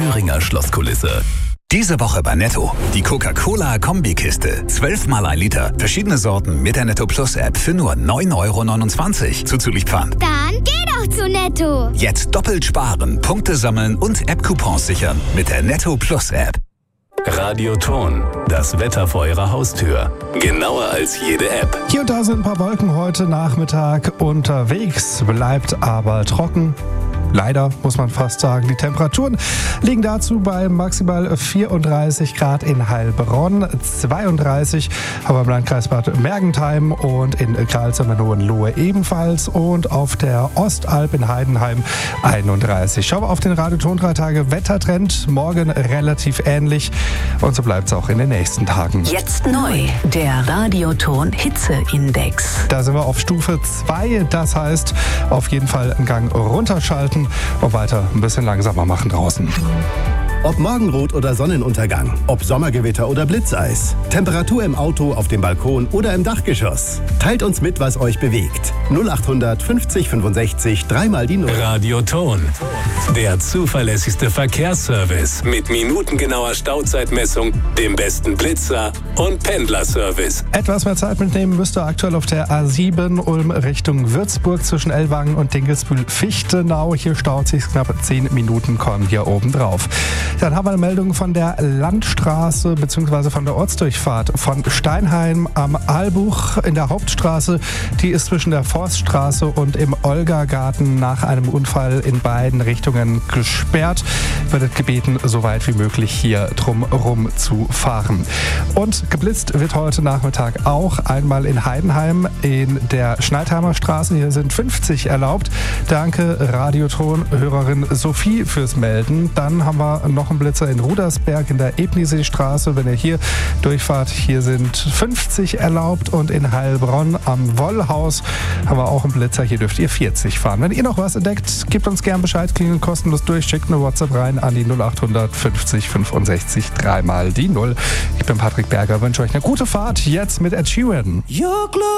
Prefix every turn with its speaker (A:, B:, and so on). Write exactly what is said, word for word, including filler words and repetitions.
A: Thüringer Schlosskulisse. Diese Woche bei Netto. Die Coca-Cola-Kombikiste. zwölfmal ein Liter. Verschiedene Sorten mit der Netto Plus App für nur neun Euro neunundzwanzig. Zuzüglich Pfand.
B: Dann geh doch zu Netto.
A: Jetzt doppelt sparen, Punkte sammeln und App-Coupons sichern mit der Netto Plus App. Radioton. Das Wetter vor Ihrer Haustür. Genauer als jede App.
C: Hier und da sind ein paar Wolken heute Nachmittag unterwegs. Bleibt aber trocken. Leider, muss man fast sagen. Die Temperaturen liegen dazu bei maximal vierunddreißig Grad in Heilbronn, zweiunddreißig aber im Landkreis Bad Mergentheim und in Karlsruhe in Hohenlohe ebenfalls und auf der Ostalb in Heidenheim einunddreißig. Schauen wir auf den Radioton drei Tage Wettertrend. Morgen relativ ähnlich und so bleibt es auch in den nächsten Tagen.
D: Jetzt neu, der Radioton Hitzeindex.
C: Da sind wir auf Stufe zwei, das heißt auf jeden Fall einen Gang runterschalten und weiter ein bisschen langsamer machen draußen.
E: Ob Morgenrot oder Sonnenuntergang, ob Sommergewitter oder Blitzeis, Temperatur im Auto, auf dem Balkon oder im Dachgeschoss. Teilt uns mit, was euch bewegt. null achthundert fünfzig fünfundsechzig, dreimal die Null.
A: Radioton. Der zuverlässigste Verkehrsservice mit minutengenauer Stauzeitmessung, dem besten Blitzer und Pendlerservice.
C: Etwas mehr Zeit mitnehmen müsst ihr aktuell auf der A sieben Ulm Richtung Würzburg zwischen Ellwangen und Dinkelsbühl-Fichtenau. Hier staut sich knapp zehn Minuten, kommen hier oben drauf. Dann haben wir eine Meldung von der Landstraße bzw. von der Ortsdurchfahrt von Steinheim am Aalbuch in der Hauptstraße. Die ist zwischen der Forststraße und im Olga-Garten nach einem Unfall in beiden Richtungen gesperrt. Wird gebeten, so weit wie möglich hier drumherum zu fahren. Und geblitzt wird heute Nachmittag auch einmal in Heidenheim in der Schneidheimer Straße. Hier sind fünfzig erlaubt. Danke Radioton-Hörerin Sophie fürs Melden. Dann haben wir noch einen Blitzer in Rudersberg in der Ebnisee-Straße. Wenn ihr hier durchfahrt, hier sind fünfzig erlaubt und in Heilbronn am Wollhaus haben wir auch einen Blitzer. Hier dürft ihr vierzig fahren. Wenn ihr noch was entdeckt, gebt uns gern Bescheid, klingeln kostenlos durch, schickt eine WhatsApp rein an die null achthundert fünfzig fünfundsechzig, dreimal die Null. Ich bin Patrick Berger, wünsche euch eine gute Fahrt jetzt mit Ed Sheeran.